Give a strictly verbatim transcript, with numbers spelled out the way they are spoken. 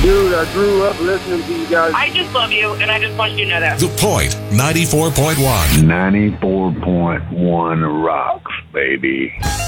Dude, I grew up listening to you guys. I just love you, and I just want you to know that. The Point, ninety-four point one. ninety-four point one rocks, baby.